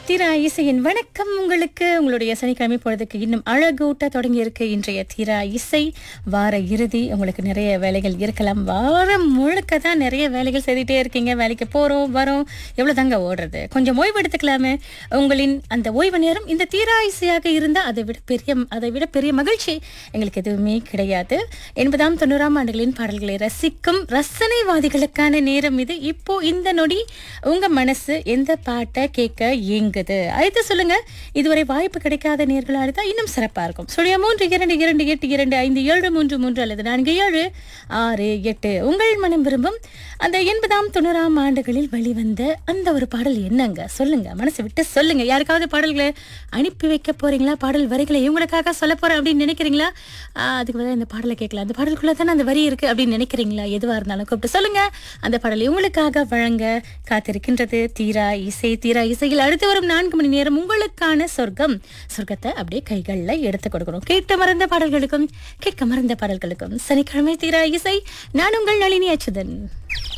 தீரா இசையின் வணக்கம் உங்களுக்கு. உங்களுடைய சனிக்கிழமை பொழுதுக்கு இன்னும் அழகூட்ட தொடங்கி இருக்கு இன்றைய தீரா இசை. வார இறுதி, உங்களுக்கு நிறைய வேலைகள் இருக்கலாம். வாரம் முழுக்க தான் நிறைய வேலைகள் செய்துட்டே இருக்கீங்க. வேலைக்கு போறோம் வரோம், எவ்வளவு தாங்க ஓடுறது? கொஞ்சம் ஓய்வு எடுத்துக்கலாமே. உங்களின் அந்த ஓய்வு நேரம் இந்த தீரா இசையாக இருந்தா அதை விட பெரிய மகிழ்ச்சி எங்களுக்கு எதுவுமே கிடையாது. 80ஆம் 90ஆம் ஆண்டுகளின் பாடல்களை ரசிக்கும் ரசனைவாதிகளுக்கான நேரம் இது. இப்போ இந்த நொடி உங்க மனசு எந்த பாட்டை கேட்க ஏங்குது? அழைத்து சொல்லுங்க. இதுவரை வாய்ப்பு கிடைக்காத நேர்களா இருந்தா இன்னும் சிறப்பா இருக்கும். 33228257333 அல்லது 4768. உங்கள் மனம் விரும்பும் அந்த 80ஆம் 90ஆம் ஆண்டுகளில் வெளிவந்த அந்த ஒரு பாடல் என்னங்க? சொல்லுங்க, மனசு விட்டு சொல்லுங்க. யாருக்காவது பாடல்களை அனுப்பி வைக்க போறீங்களா? பாடல் வரிகளை இவங்களுக்காக சொல்ல போறேன் அப்படின்னு நினைக்கிறீங்களா? அதுக்கு பதிலா இந்த பாடலை கேட்கலாம், அந்த பாடலுக்குள்ள தானே அந்த வரி இருக்கு அப்படின்னு நினைக்கிறீங்களா? எதுவா இருந்தாலும் கூப்பிட்டு சொல்லுங்க. அந்த பாடலை உங்களுக்காக வழங்க காத்திருக்கின்றது தீரா இசை. தீரா இசையில் அடுத்து வரும் 4 மணி நேரம் உங்களுக்கான சொர்க்கத்தை அப்படியே கைகள்ல எடுத்து கொடுக்கணும். கேட்க மறந்த பாடல்களுக்கும் சனிக்கிழமை தீரா இசை. நான் உங்கள் நளினி அச்சுதன்.